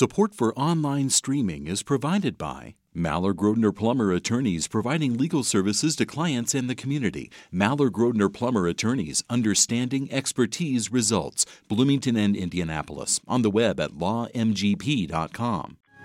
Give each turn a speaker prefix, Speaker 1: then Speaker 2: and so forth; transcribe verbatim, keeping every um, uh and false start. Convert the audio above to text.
Speaker 1: Support for online streaming is provided by Maller Grodner Plummer Attorneys, providing legal services to clients and the community. Maller Grodner Plummer Attorneys, understanding expertise results. Bloomington and Indianapolis. On the web at law m g p dot com.